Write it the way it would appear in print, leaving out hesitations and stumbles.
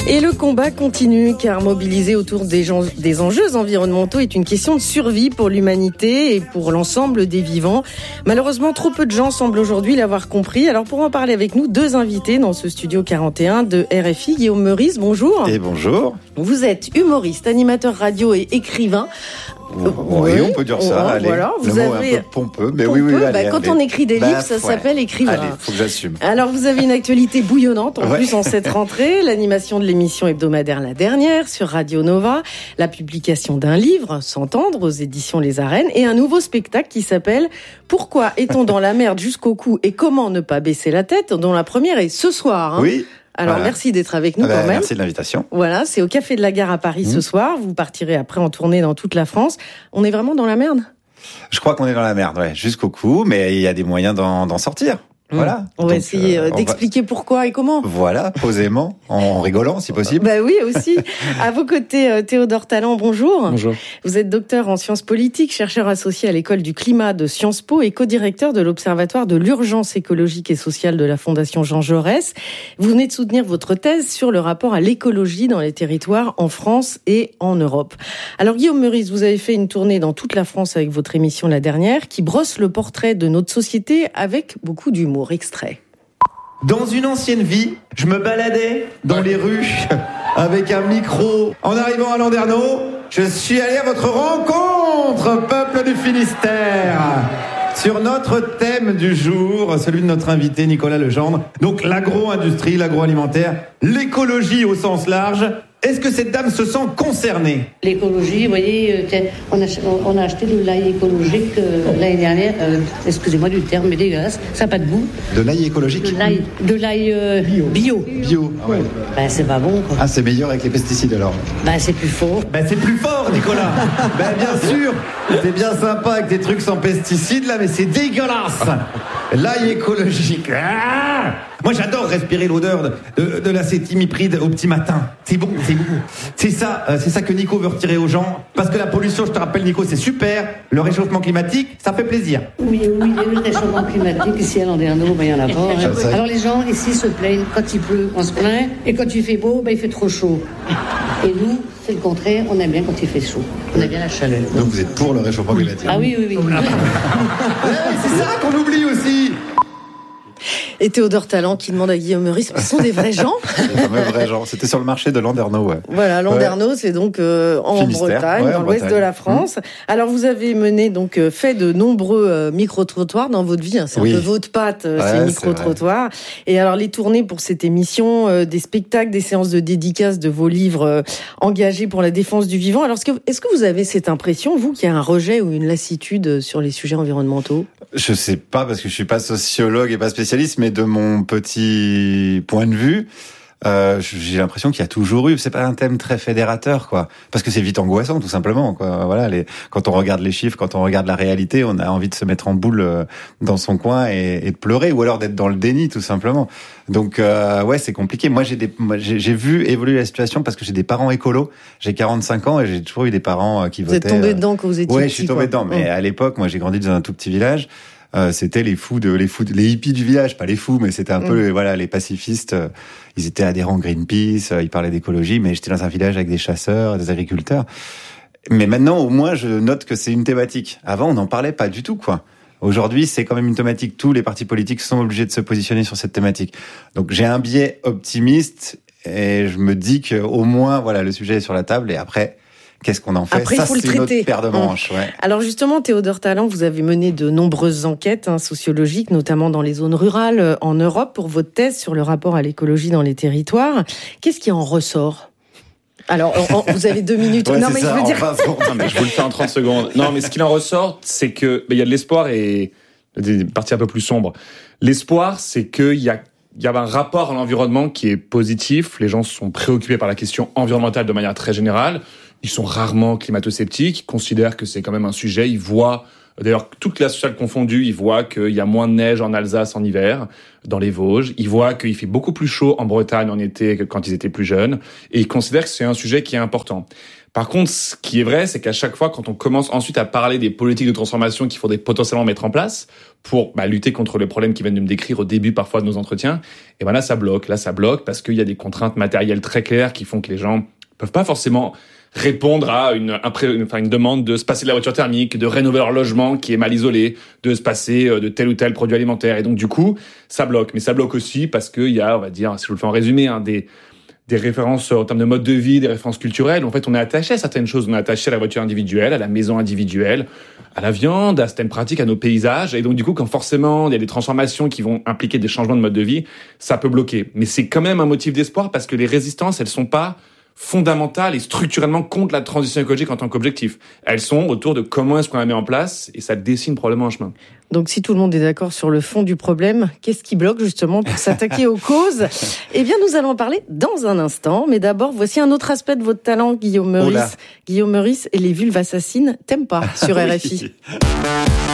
Et le combat continue, car mobiliser autour des enjeux environnementaux est une question de survie pour l'humanité et pour l'ensemble des vivants. Malheureusement, trop peu de gens semblent aujourd'hui l'avoir compris. Alors pour en parler avec nous, deux invités dans ce studio 41 de RFI. Guillaume Meurice, bonjour. Et bonjour. Vous êtes humoriste, animateur radio et écrivain. Oui, on peut dire ça. Allez, voilà, le mot est un peu pompeux, mais oui. Allez, quand on écrit des livres, ça s'appelle écrivain. Allez, faut que j'assume. Alors, vous avez une actualité bouillonnante, en plus, en cette rentrée. L'animation de l'émission hebdomadaire La Dernière sur Radio Nova, la publication d'un livre, S'entendre, aux éditions Les Arènes, et un nouveau spectacle qui s'appelle Pourquoi est-on dans la merde jusqu'au cou et comment ne pas baisser la tête, dont la première est ce soir. Hein. Oui. Alors, merci d'être avec nous quand même. Merci de l'invitation. Voilà, c'est au Café de la Gare à Paris ce soir. Vous partirez après en tournée dans toute la France. On est vraiment dans la merde ? Je crois qu'on est dans la merde, jusqu'au cou, mais il y a des moyens d'en sortir. Voilà. On va essayer d'expliquer pourquoi et comment. Voilà, posément, en rigolant si possible. Bah oui, aussi. À vos côtés, Théodore Tallant, bonjour. Bonjour. Vous êtes docteur en sciences politiques, chercheur associé à l'école du climat de Sciences Po et co-directeur de l'Observatoire de l'urgence écologique et sociale de la Fondation Jean Jaurès. Vous venez de soutenir votre thèse sur le rapport à l'écologie dans les territoires en France et en Europe. Alors Guillaume Meurice, vous avez fait une tournée dans toute la France avec votre émission La Dernière, qui brosse le portrait de notre société avec beaucoup d'humour. Extrait. Dans une ancienne vie, je me baladais dans les rues avec un micro. En arrivant à Landerneau, je suis allé à votre rencontre, peuple du Finistère, sur notre thème du jour, celui de notre invité Nicolas Legendre. Donc l'agro-industrie, l'agroalimentaire, l'écologie au sens large. Est-ce que cette dame se sent concernée ? L'écologie, vous voyez, on a acheté de l'ail écologique l'année dernière. Excusez-moi du terme, mais dégueulasse. Ça n'a pas de goût. De l'ail écologique ? De l'ail bio. Bio, ah ouais. Ben, c'est pas bon, quoi. Ah, c'est meilleur avec les pesticides alors ? Ben, c'est plus fort. Ben, c'est plus fort, Nicolas. Ben, bien sûr. C'est bien sympa avec des trucs sans pesticides, là, mais c'est dégueulasse. L'ail écologique. Ah, moi, j'adore respirer l'odeur de l'acétamipride au petit matin. C'est bon, c'est bon. C'est ça que Nico veut retirer aux gens. Parce que la pollution, je te rappelle, Nico, c'est super. Le réchauffement climatique, ça fait plaisir. Oui, le réchauffement climatique, ici à Landerneau, ben, il y en a pas. Hein. Alors, les gens ici se plaignent. Quand il pleut, on se plaint. Et quand il fait beau, ben, il fait trop chaud. Et nous, c'est le contraire. On aime bien quand il fait chaud. On aime bien la chaleur. Donc, vous êtes pour le réchauffement climatique ? Ah oui. C'est ça qu'on oublie aussi. Et Théodore Tallant qui demande à Guillaume Meurice, ce sont des vrais gens ? Des vrais gens. C'était sur le marché de Landerneau, ouais. Voilà, Landerneau, c'est donc en Bretagne, dans l'ouest de la France. Alors vous avez fait de nombreux micro-trottoirs dans votre vie. Hein. C'est un peu votre patte, ces micro-trottoirs. Et alors les tournées pour cette émission, des spectacles, des séances de dédicaces de vos livres engagés pour la défense du vivant. Alors est-ce que vous avez cette impression, vous, qu'il y a un rejet ou une lassitude sur les sujets environnementaux ? Je sais pas, parce que je suis pas sociologue et pas spécialiste, mais de mon petit point de vue, j'ai l'impression qu'il y a toujours eu. C'est pas un thème très fédérateur, quoi. Parce que c'est vite angoissant, tout simplement, quoi. Voilà, quand on regarde les chiffres, quand on regarde la réalité, on a envie de se mettre en boule dans son coin et de pleurer, ou alors d'être dans le déni, tout simplement. Donc, c'est compliqué. Moi, j'ai vu évoluer la situation parce que j'ai des parents écolos. J'ai 45 ans et j'ai toujours eu des parents qui votaient. Vous êtes tombé dedans quand vous étiez petit. Ouais, je suis tombé dedans. Mais à l'époque, moi, j'ai grandi dans un tout petit village. C'était les hippies du village, pas les fous, mais c'était un peu, les pacifistes. Ils étaient adhérents Greenpeace, ils parlaient d'écologie, mais j'étais dans un village avec des chasseurs, des agriculteurs. Mais maintenant, au moins, je note que c'est une thématique. Avant, on n'en parlait pas du tout, quoi. Aujourd'hui, c'est quand même une thématique. Tous les partis politiques sont obligés de se positionner sur cette thématique. Donc, j'ai un biais optimiste et je me dis que au moins, le sujet est sur la table et après, qu'est-ce qu'on en fait ? Après, ça, faut le c'est traiter. Notre paire de manches. Ouais. Alors justement, Théodore Tallant, vous avez mené de nombreuses enquêtes sociologiques, notamment dans les zones rurales en Europe, pour votre thèse sur le rapport à l'écologie dans les territoires. Qu'est-ce qui en ressort ? Alors, vous avez 2 minutes. Ouais, non, mais je veux dire. Non, mais je vous le fais en 30 secondes. Non, mais ce qu'il en ressort, c'est que il y a de l'espoir et des parties un peu plus sombres. L'espoir, c'est qu'il y a un rapport à l'environnement qui est positif. Les gens sont préoccupés par la question environnementale de manière très générale. Ils sont rarement climato-sceptiques. Ils considèrent que c'est quand même un sujet. Ils voient D'ailleurs, toute classe sociale confondue, ils voient qu'il y a moins de neige en Alsace en hiver, dans les Vosges. Ils voient qu'il fait beaucoup plus chaud en Bretagne en été que quand ils étaient plus jeunes. Et ils considèrent que c'est un sujet qui est important. Par contre, ce qui est vrai, c'est qu'à chaque fois, quand on commence ensuite à parler des politiques de transformation qu'il faudrait potentiellement mettre en place pour lutter contre les problèmes qui viennent de me décrire au début parfois de nos entretiens, et ben là, ça bloque. Là, ça bloque parce qu'il y a des contraintes matérielles très claires qui font que les gens peuvent pas forcément répondre à une demande de se passer de la voiture thermique, de rénover leur logement qui est mal isolé, de se passer de tel ou tel produit alimentaire. Et donc, du coup, ça bloque. Mais ça bloque aussi parce qu'il y a, on va dire, si je vous le fais en résumé, des références en termes de mode de vie, des références culturelles. En fait, on est attaché à certaines choses. On est attaché à la voiture individuelle, à la maison individuelle, à la viande, à certaines pratiques, à nos paysages. Et donc, du coup, quand forcément, il y a des transformations qui vont impliquer des changements de mode de vie, ça peut bloquer. Mais c'est quand même un motif d'espoir parce que les résistances, elles sont pas fondamentales et structurellement contre la transition écologique en tant qu'objectif. Elles sont autour de comment est-ce qu'on la met en place et ça dessine probablement un chemin. Donc si tout le monde est d'accord sur le fond du problème, qu'est-ce qui bloque justement pour s'attaquer aux causes ? Eh bien, nous allons en parler dans un instant. Mais d'abord, voici un autre aspect de votre talent, Guillaume Meurice. Guillaume Meurice et les vulves assassines, t'aimes pas sur RFI.